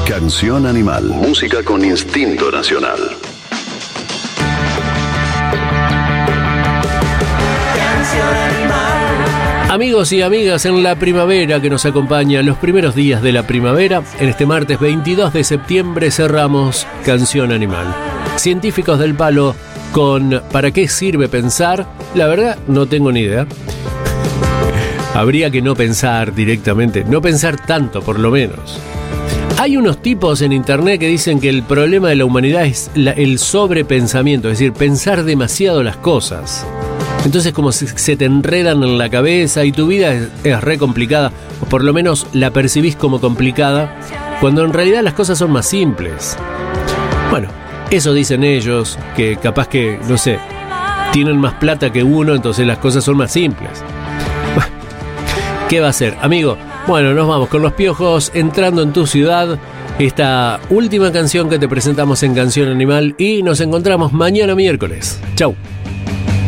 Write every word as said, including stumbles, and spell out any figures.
Canción Animal. Música con instinto nacional. Amigos y amigas, en la primavera que nos acompaña, los primeros días de la primavera, en este martes veintidós de septiembre cerramos Canción Animal. Científicos del palo con ¿para qué sirve pensar? La verdad, no tengo ni idea. Habría que no pensar directamente, no pensar tanto por lo menos. Hay unos tipos en internet que dicen que el problema de la humanidad es la, el sobrepensamiento, es decir, pensar demasiado las cosas. Entonces como se, se te enredan en la cabeza y tu vida es, es re complicada, o por lo menos la percibís como complicada, cuando en realidad las cosas son más simples. Bueno, eso dicen ellos, que capaz que, no sé, tienen más plata que uno, entonces las cosas son más simples. ¿Qué va a hacer, amigo? Bueno, nos vamos con Los Piojos, Entrando en tu ciudad, esta última canción que te presentamos en Canción Animal, y nos encontramos mañana miércoles. Chau.